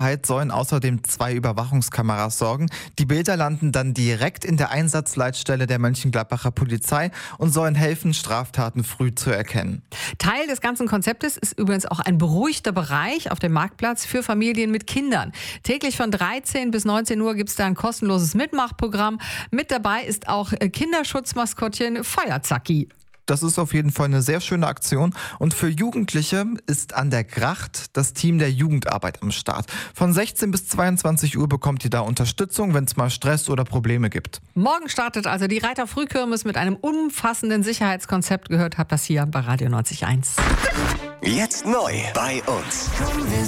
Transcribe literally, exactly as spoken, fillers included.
Sicherheit sollen außerdem zwei Überwachungskameras sorgen. Die Bilder landen dann direkt in der Einsatzleitstelle der Mönchengladbacher Polizei und sollen helfen, Straftaten früh zu erkennen. Teil des ganzen Konzeptes ist übrigens auch ein beruhigter Bereich auf dem Marktplatz für Familien mit Kindern. Täglich von dreizehn bis neunzehn Uhr gibt es da ein kostenloses Mitmachprogramm. Mit dabei ist auch Kinderschutzmaskottchen Feuerzacki. Das ist auf jeden Fall eine sehr schöne Aktion. Und für Jugendliche ist an der Gracht das Team der Jugendarbeit am Start. Von sechzehn bis zweiundzwanzig Uhr bekommt ihr da Unterstützung, wenn es mal Stress oder Probleme gibt. Morgen startet also die Reiter Frühkirmes mit einem umfassenden Sicherheitskonzept. Gehört habt das hier bei Radio neunzig Komma eins. Jetzt neu bei uns.